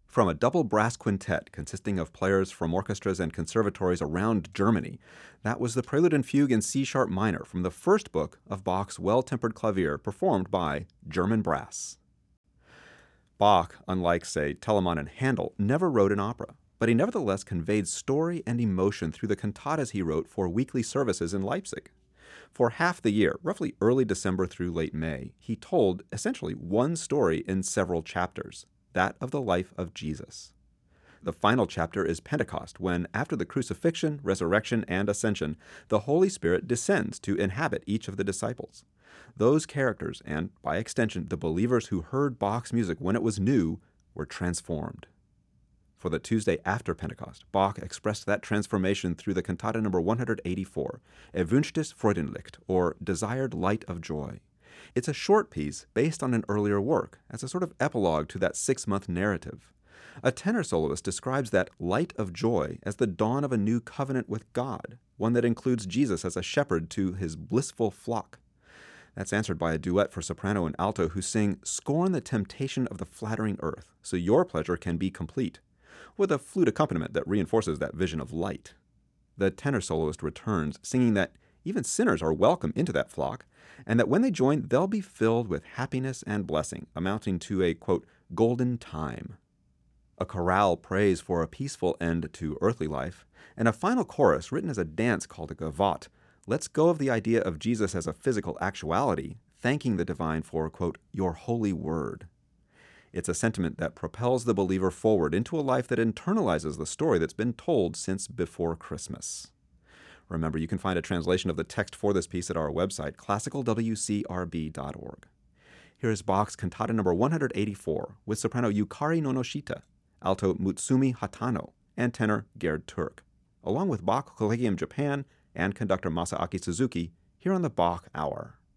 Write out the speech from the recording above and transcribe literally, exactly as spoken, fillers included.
From a double brass quintet consisting of players from orchestras and conservatories around Germany, that was the Prelude and Fugue in C-sharp minor from the first book of Bach's Well-Tempered Clavier performed by German brass. Bach, unlike, say, Telemann and Handel, never wrote an opera, but he nevertheless conveyed story and emotion through the cantatas he wrote for weekly services in Leipzig. For half the year, roughly early December through late May, he told essentially one story in several chapters, that of the life of Jesus. The final chapter is Pentecost, when, after the crucifixion, resurrection, and ascension, the Holy Spirit descends to inhabit each of the disciples. Those characters, and by extension the believers who heard Bach's music when it was new, were transformed. For the Tuesday after Pentecost, Bach expressed that transformation through the cantata number one hundred eighty-four, Erwünschtes Freudenlicht, or Desired Light of Joy. It's a short piece based on an earlier work, as a sort of epilogue to that six-month narrative. A tenor soloist describes that light of joy as the dawn of a new covenant with God, one that includes Jesus as a shepherd to his blissful flock. That's answered by a duet for soprano and alto who sing, "Scorn the temptation of the flattering earth, so your pleasure can be complete," with a flute accompaniment that reinforces that vision of light. The tenor soloist returns, singing that even sinners are welcome into that flock, and that when they join, they'll be filled with happiness and blessing, amounting to a, quote, golden time. A chorale prays for a peaceful end to earthly life, and a final chorus written as a dance called a gavotte lets go of the idea of Jesus as a physical actuality, thanking the divine for, quote, your holy word. It's a sentiment that propels the believer forward into a life that internalizes the story that's been told since before Christmas. Remember, you can find a translation of the text for this piece at our website, classical w c r b dot org. Here is Bach's cantata number one hundred eighty-four with soprano Yukari Nonoshita, alto Mutsumi Hatano, and tenor Gerd Turk, along with Bach Collegium Japan and conductor Masaaki Suzuki, here on the Bach Hour.